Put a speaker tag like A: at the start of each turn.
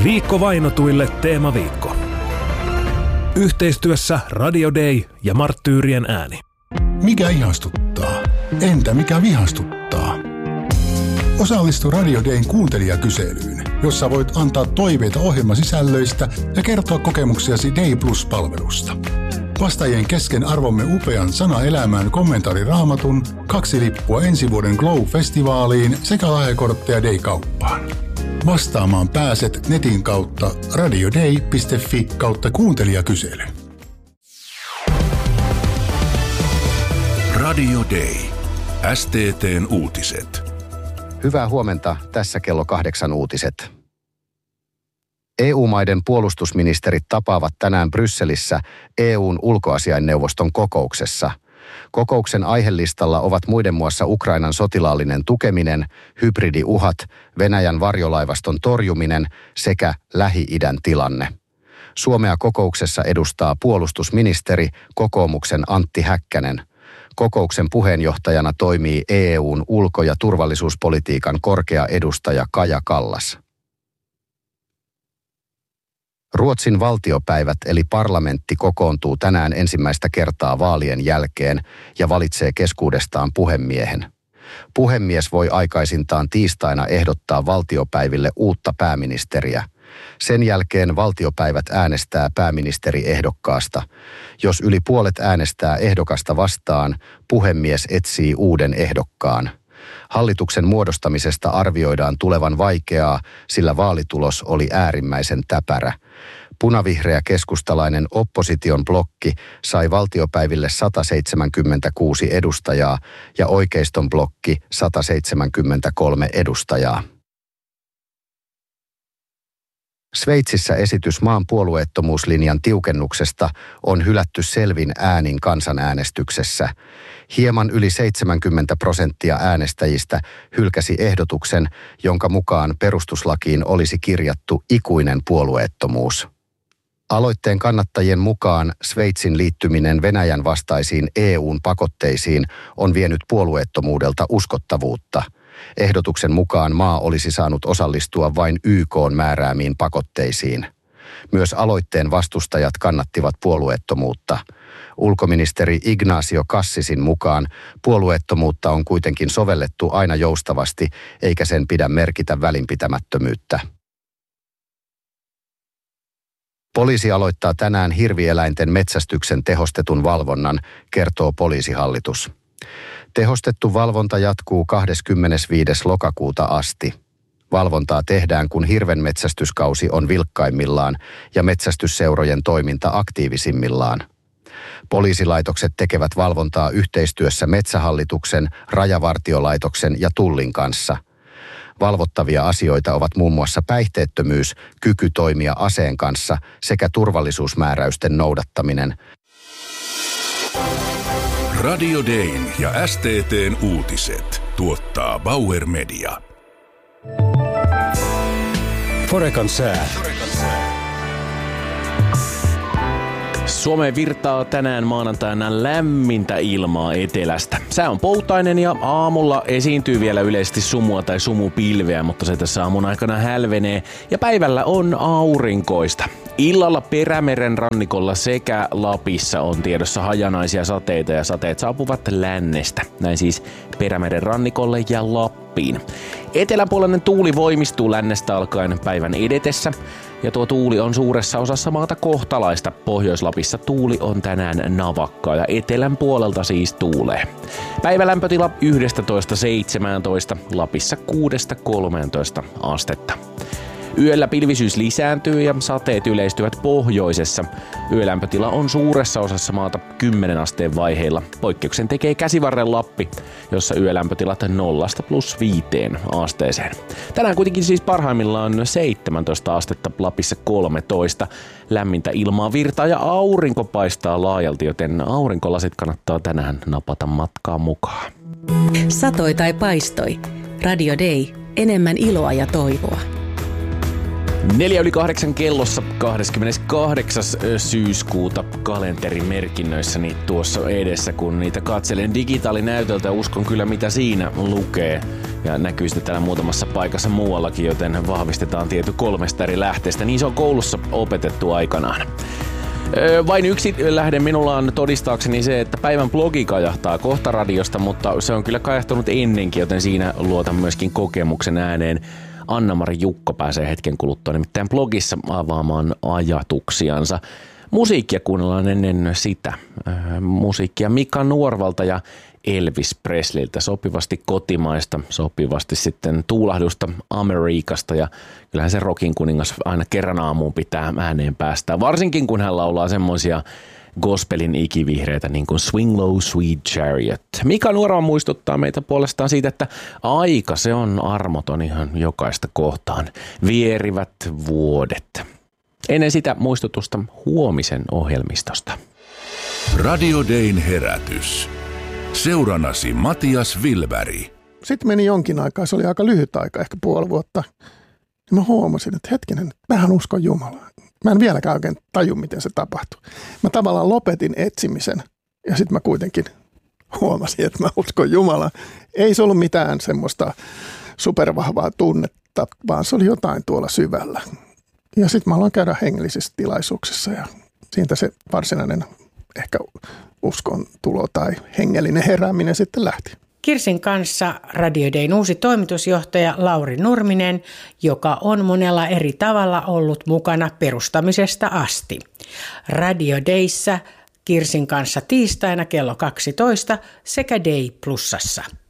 A: Viikko vainotuille teemaviikko. Yhteistyössä Radio Day ja Marttyyrien ääni.
B: Mikä ihastuttaa? Entä mikä vihastuttaa? Osallistu Radio Dayn kuuntelijakyselyyn, jossa voit antaa toiveita ohjelmasisällöistä ja kertoa kokemuksiasi Day Plus-palvelusta. Vastaajien kesken arvomme upean Sana elämään kommentaariraamatun, 2 lippua ensi vuoden Glow-festivaaliin sekä lahjakortteja Day-kauppaan. Vastaamaan pääset netin kautta radioday.fi/kuuntelijakysely.
C: Radio Day. STT:n uutiset.
D: Hyvää huomenta, tässä kello 8 uutiset. EU-maiden puolustusministerit tapaavat tänään Brysselissä EU:n ulkoasiainneuvoston kokouksessa. Kokouksen aihelistalla ovat muiden muassa Ukrainan sotilaallinen tukeminen, hybridiuhat, Venäjän varjolaivaston torjuminen sekä Lähi-idän tilanne. Suomea kokouksessa edustaa puolustusministeri, kokoomuksen Antti Häkkänen. Kokouksen puheenjohtajana toimii EU:n ulko- ja turvallisuuspolitiikan korkea edustaja Kaja Kallas. Ruotsin valtiopäivät eli parlamentti kokoontuu tänään ensimmäistä kertaa vaalien jälkeen ja valitsee keskuudestaan puhemiehen. Puhemies voi aikaisintaan tiistaina ehdottaa valtiopäiville uutta pääministeriä. Sen jälkeen valtiopäivät äänestää pääministeriehdokkaasta. Jos yli puolet äänestää ehdokasta vastaan, puhemies etsii uuden ehdokkaan. Hallituksen muodostamisesta arvioidaan tulevan vaikeaa, sillä vaalitulos oli äärimmäisen täpärä. Punavihreä keskustalainen opposition blokki sai valtiopäiville 176 edustajaa ja oikeiston blokki 173 edustajaa. Sveitsissä esitys maan puolueettomuuslinjan tiukennuksesta on hylätty selvin äänin kansanäänestyksessä. Hieman yli 70% äänestäjistä hylkäsi ehdotuksen, jonka mukaan perustuslakiin olisi kirjattu ikuinen puolueettomuus. Aloitteen kannattajien mukaan Sveitsin liittyminen Venäjän vastaisiin EU:n pakotteisiin on vienyt puolueettomuudelta uskottavuutta. Ehdotuksen mukaan maa olisi saanut osallistua vain YK:n määräämiin pakotteisiin. Myös aloitteen vastustajat kannattivat puolueettomuutta. Ulkoministeri Ignacio Cassisin mukaan puolueettomuutta on kuitenkin sovellettu aina joustavasti, eikä sen pidä merkitä välinpitämättömyyttä. Poliisi aloittaa tänään hirvieläinten metsästyksen tehostetun valvonnan, kertoo poliisihallitus. Tehostettu valvonta jatkuu 25. lokakuuta asti. Valvontaa tehdään, kun hirvenmetsästyskausi on vilkkaimmillaan ja metsästysseurojen toiminta aktiivisimmillaan. Poliisilaitokset tekevät valvontaa yhteistyössä Metsähallituksen, Rajavartiolaitoksen ja Tullin kanssa. Valvottavia asioita ovat muun muassa päihteettömyys, kyky toimia aseen kanssa sekä turvallisuusmääräysten noudattaminen.
C: Radio Dayn ja STT:n uutiset tuottaa Bauer Media.
A: Forekan sää.
E: Suomeen virtaa tänään maanantaina lämmintä ilmaa etelästä. Sää on poutainen ja aamulla esiintyy vielä yleisesti sumua tai sumupilveä, mutta se tässä aamun aikana hälvenee ja päivällä on aurinkoista. Illalla Perämeren rannikolla sekä Lapissa on tiedossa hajanaisia sateita ja sateet saapuvat lännestä. Näin siis Perämeren rannikolle ja Lappiin. Eteläpuolinen tuuli voimistuu lännestä alkaen päivän edetessä. Ja tuo tuuli on suuressa osassa maata kohtalaista. Pohjois-Lapissa tuuli on tänään navakkaa ja etelän puolelta siis tuulee. Päivälämpötila 11-17, Lapissa 6-13 astetta. Yöllä pilvisyys lisääntyy ja sateet yleistyvät pohjoisessa. Yölämpötila on suuressa osassa maata 10 asteen vaiheilla. Poikkeuksen tekee Käsivarren Lappi, jossa yölämpötilat 0–5 asteeseen. Tänään kuitenkin siis parhaimmillaan 17 astetta, Lapissa 13. Lämmintä ilmaa virtaa ja aurinko paistaa laajalti, joten aurinkolasit kannattaa tänään napata matkaan mukaan.
F: Satoi tai paistoi. Radio Day. Enemmän iloa ja toivoa.
E: 7:04 kellossa 28. syyskuuta kalenterimerkinnöissäni tuossa edessä, kun niitä katselen digitaalinäytöltä, uskon kyllä mitä siinä lukee. Ja näkyy sitten täällä muutamassa paikassa muuallakin, joten vahvistetaan tietty 3 eri lähteestä. Niin se on koulussa opetettu aikanaan. Vain yksi lähde minulla on todistaakseni se, että päivän blogi kajahtaa kohta radiosta, mutta se on kyllä kajahtunut ennenkin, joten siinä luotan myöskin kokemuksen ääneen. Anna-Mari Jukko pääsee hetken kuluttua nimittäin blogissa avaamaan ajatuksiansa. Musiikkia kuunnellaan ennen sitä. Musiikkia Mika Nuorvalta ja Elvis Presleyltä, sopivasti kotimaista, sopivasti sitten tuulahdusta Amerikasta, ja kyllähän se rockin kuningas aina kerran aamuun pitää ääneen päästää, varsinkin kun hän laulaa semmoisia gospelin ikivihreitä niin kuin Swing Low Sweet Chariot. Mika Nuorva muistuttaa meitä puolestaan siitä, että aika se on armoton ihan jokaista kohtaan. Vierivät vuodet. Ennen sitä muistutusta huomisen ohjelmistosta.
C: Radio Dayn herätys. Seurannasi Matias Wilberg.
F: Sitten meni jonkin aikaa, se oli aika lyhyt aika, ehkä puoli vuotta. Ja mä huomasin, että hetkinen, mähän uskon Jumalaa. Mä en vieläkään oikein taju, miten se tapahtui. Mä tavallaan lopetin etsimisen ja sitten mä kuitenkin huomasin, että mä uskon Jumalaa. Ei se ollut mitään semmoista supervahvaa tunnetta, vaan se oli jotain tuolla syvällä. Ja sitten mä aloin käydä hengellisissä tilaisuuksissa ja siitä se varsinainen ehkä uskon tulo tai hengellinen herääminen sitten lähti.
G: Kirsin kanssa Radio Dayn uusi toimitusjohtaja Lauri Nurminen, joka on monella eri tavalla ollut mukana perustamisesta asti. Radio Dayssä Kirsin kanssa tiistaina kello 12 sekä Day Plusassa.